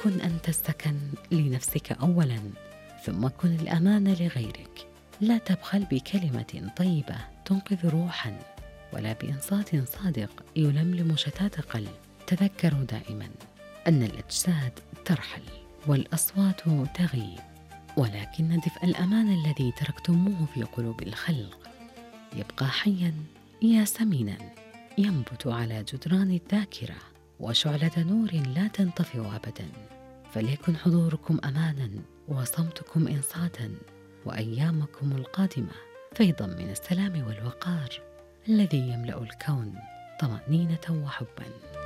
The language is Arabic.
كن أنت السكن لنفسك أولاً، ثم كن الأمان لغيرك. لا تبخل بكلمة طيبة تنقذ روحاً، ولا بإنصات صادق يلملم شتات قلب. تذكروا دائماً أن الأجساد ترحل والأصوات تغيب، ولكن دفء الأمان الذي تركتموه في قلوب الخلق يبقى حياً ياسميناً، ينبت على جدران الذاكرة، وشعلة نور لا تنطفئ أبداً. فليكن حضوركم أماناً، وصمتكم إنصاتاً، وأيامكم القادمة فيضاً من السلام والوقار الذي يملأ الكون طمأنينة وحباً.